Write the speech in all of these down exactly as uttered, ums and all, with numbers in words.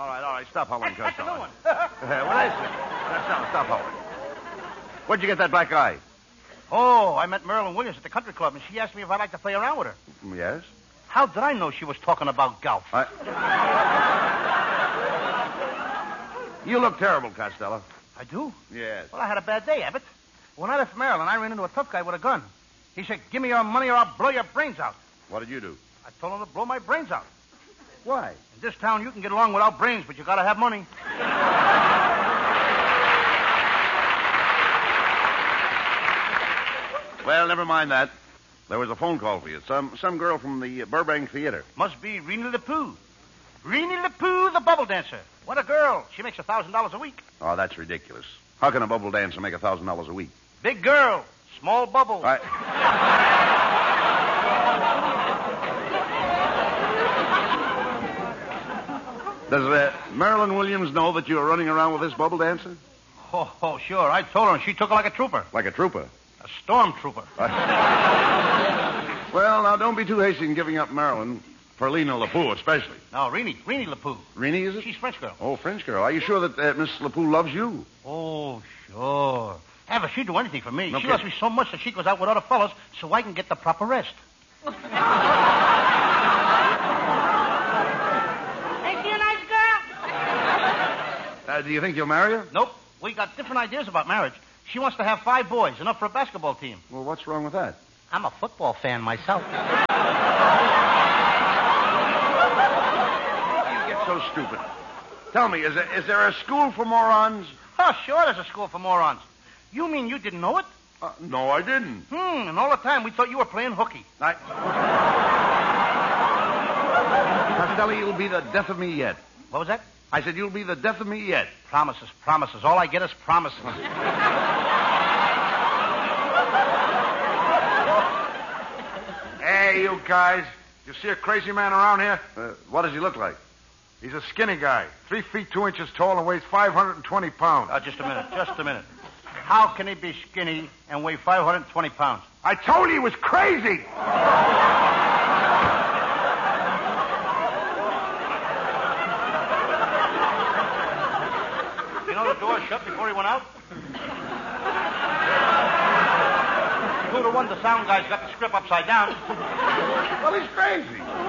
All right, all right. Stop howling, That's, that's a Costello. new one. Hey, well, listen. Costello, stop howling. Where'd you get that black guy? Oh, I met Marilyn Williams at the country club, and she asked me if I'd like to play around with her. Yes? How did I know she was talking about golf? I... You look terrible, Costello. I do? Yes. Well, I had a bad day, Abbott. When I left Maryland, I ran into a tough guy with a gun. He said, give me your money or I'll blow your brains out. What did you do? I told him to blow my brains out. Why? In this town, you can get along without brains, but you gotta have money. Well, never mind that. There was a phone call for you. Some some girl from the Burbank Theater. Must be Renee LePoo. Renee LePoo, the bubble dancer. What a girl. She makes a thousand dollars a week. Oh, that's ridiculous. How can a bubble dancer make a thousand dollars a week? Big girl. Small bubble. I... Does uh, Marilyn Williams know that you're running around with this bubble dancer? Oh, oh, sure. I told her, and she took her like a trooper. Like a trooper? A storm trooper. Well, now, don't be too hasty in giving up Marilyn. For Lena LePoo, especially. No, Renee. Renee LePoo. Renee, is it? She's French girl. Oh, French girl. Are you sure that uh, Miss LePoo loves you? Oh, sure. Ever, she'd do anything for me. No she kidding. loves me so much that she goes out with other fellas so I can get the proper rest. Ain't she a nice girl? Uh, do you think you'll marry her? Nope. We got different ideas about marriage. She wants to have five boys, enough for a basketball team. Well, what's wrong with that? I'm a football fan myself. So stupid. Tell me, is there, is there a school for morons? Oh, sure there's a school for morons. You mean you didn't know it? Uh, no, I didn't. Hmm, and all the time we thought you were playing hooky. I... Costello, you'll be the death of me yet. What was that? I said you'll be the death of me yet. Promises, promises. All I get is promises. Hey, you guys. You see a crazy man around here? Uh, what does he look like? He's a skinny guy. Three feet, two inches tall and weighs five hundred twenty pounds. Uh, just a minute, just a minute. How can he be skinny and weigh five hundred twenty pounds? I told you he was crazy. You know the door shut before he went out? Two to one, the sound guy's got the script upside down. Well, he's crazy.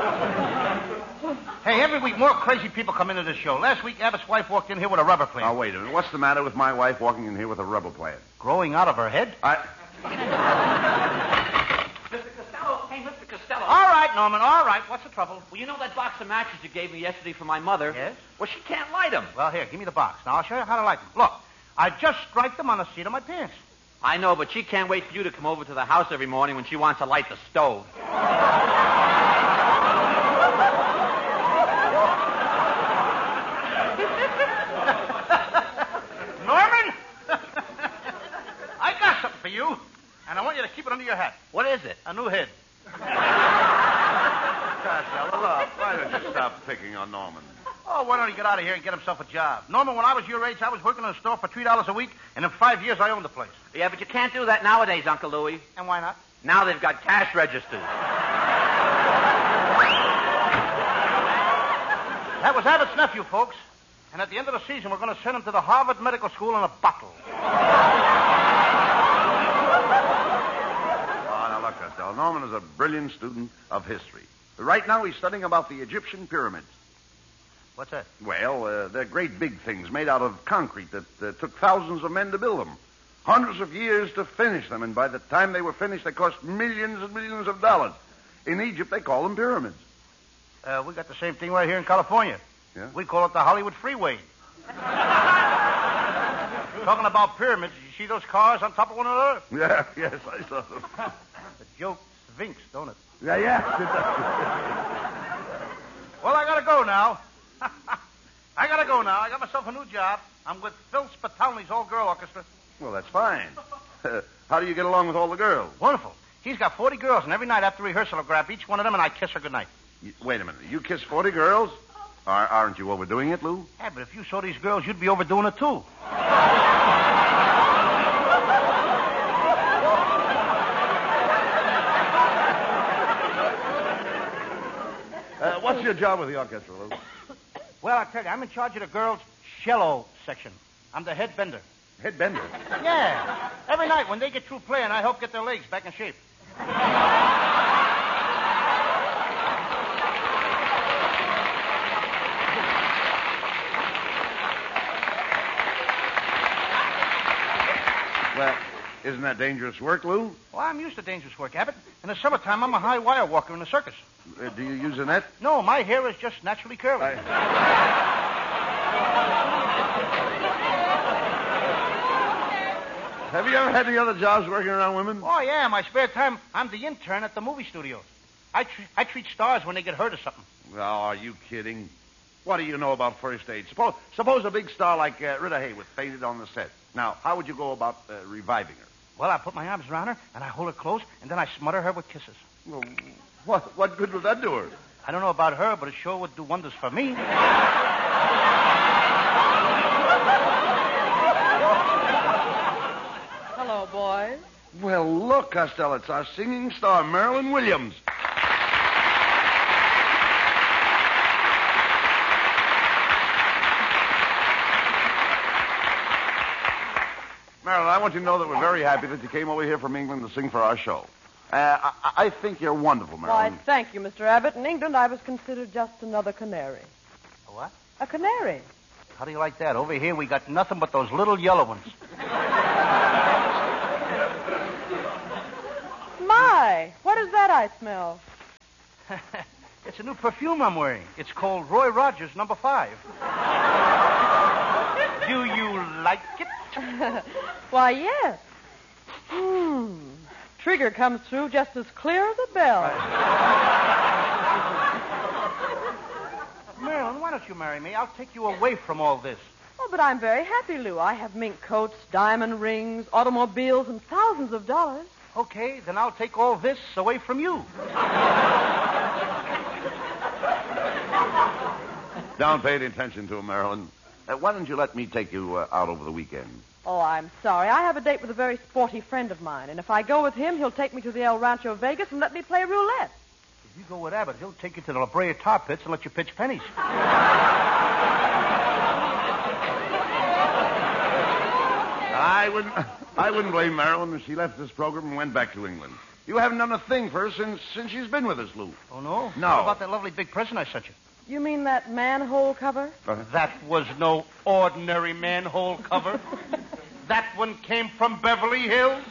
Hey, every week more crazy people come into this show. Last week, Abbott's wife walked in here with a rubber plant. Now, wait a minute. What's the matter with my wife walking in here with a rubber plant? Growing out of her head? I... Mister Costello. Hey, Mister Costello. All right, Norman, all right. What's the trouble? Well, you know that box of matches you gave me yesterday for my mother? Yes? Well, she can't light them. Well, here, give me the box. Now, I'll show you how to light them. Look, I just striped them on the seat of my pants. I know, but she can't wait for you to come over to the house every morning when she wants to light the stove. Norman? I got something for you, and I want you to keep it under your hat. What is it? A new head. Costello, look, why don't you stop picking on Norman? Oh, why don't he get out of here and get himself a job? Norman, when I was your age, I was working in a store for three dollars a week, and in five years, I owned the place. Yeah, but you can't do that nowadays, Uncle Louie. And why not? Now they've got cash registers. That was Abbott's nephew, folks. And at the end of the season, we're going to send him to the Harvard Medical School in a bottle. Oh, now look, Costello. Norman is a brilliant student of history. Right now, he's studying about the Egyptian pyramids. What's that? Well, uh, they're great big things made out of concrete that uh, took thousands of men to build them. Hundreds of years to finish them, and by the time they were finished, they cost millions and millions of dollars. In Egypt, they call them pyramids. Uh, we got the same thing right here in California. Yeah? We call it the Hollywood Freeway. Talking about pyramids, you see those cars on top of one another? Yeah, yes, I saw them. The joke vinks, don't it? Yeah, yeah. Well, I gotta go now. I gotta go now. I got myself a new job. I'm with Phil Spitalny's all-girl orchestra. Well, that's fine. How do you get along with all the girls? Wonderful. He's got forty girls, and every night after rehearsal, I'll grab each one of them and I kiss her goodnight. You, wait a minute. You kiss forty girls? Are, aren't you overdoing it, Lou? Yeah, but if you saw these girls, you'd be overdoing it, too. Uh, what's your job with the orchestra, Lou? Well, I tell you, I'm in charge of the girls' cello section. I'm the head bender. Head bender. Yeah. Every night when they get through playing, I help get their legs back in shape. Well, isn't that dangerous work, Lou? Well, I'm used to dangerous work, Abbott. In the summertime, I'm a high wire walker in the circus. Uh, do you use a net? No, my hair is just naturally curly. I... Have you ever had any other jobs working around women? Oh, yeah. My spare time, I'm the intern at the movie studios. I, tre- I treat stars when they get hurt or something. Oh, are you kidding? What do you know about first aid? Suppose, suppose a big star like uh, Rita Hayworth fainted on the set. Now, how would you go about uh, reviving her? Well, I put my arms around her, and I hold her close, and then I smother her with kisses. Well, what, what good would that do her? I don't know about her, but it sure would do wonders for me. Hello, boys. Well, look, Costello, it's our singing star, Marilyn Williams. Marilyn, I want you to know that we're very happy that you came over here from England to sing for our show. Uh, I, I think you're wonderful, Marilyn. Why, thank you, Mister Abbott. In England, I was considered just another canary. A what? A canary. How do you like that? Over here, we got nothing but those little yellow ones. My, what is that I smell? It's a new perfume I'm wearing. It's called Roy Rogers Number Five. Do you like it? Why, yes. Hmm. Trigger comes through just as clear as a bell. Marilyn, why don't you marry me? I'll take you away from all this. Oh, but I'm very happy, Lou. I have mink coats, diamond rings, automobiles, and thousands of dollars. Okay, then I'll take all this away from you. Don't pay any attention to him, Marilyn. Uh, why don't you let me take you uh, out over the weekend? Oh, I'm sorry. I have a date with a very sporty friend of mine, and if I go with him, he'll take me to the El Rancho Vegas and let me play roulette. If you go with Abbott, he'll take you to the La Brea tar pits and let you pitch pennies. I wouldn't, I wouldn't blame Marilyn if she left this program and went back to England. You haven't done a thing for her since since she's been with us, Lou. Oh, no? No. What about that lovely big present I sent you? You mean that manhole cover? Uh-huh. That was no ordinary manhole cover. That one came from Beverly Hills.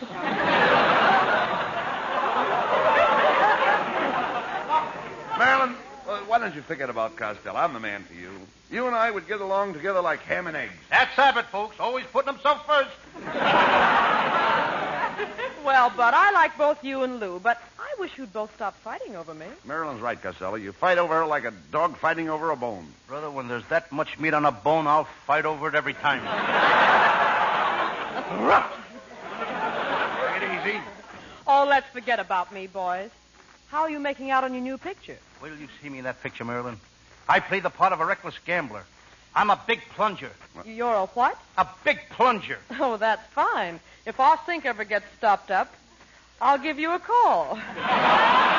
Marilyn, uh, why don't you forget about Costello? I'm the man for you. You and I would get along together like ham and eggs. That's Abbott, folks. Always putting himself first. Well, Bud, I like both you and Lou, but I wish you'd both stop fighting over me. Marilyn's right, Costello. You fight over her like a dog fighting over a bone. Brother, when there's that much meat on a bone, I'll fight over it every time. Take it easy. Oh, let's forget about me, boys. How are you making out on your new picture? Wait till you see me in that picture, Marilyn. I play the part of a reckless gambler. I'm a big plunger. You're a what? A big plunger. Oh, that's fine. If our sink ever gets stopped up, I'll give you a call.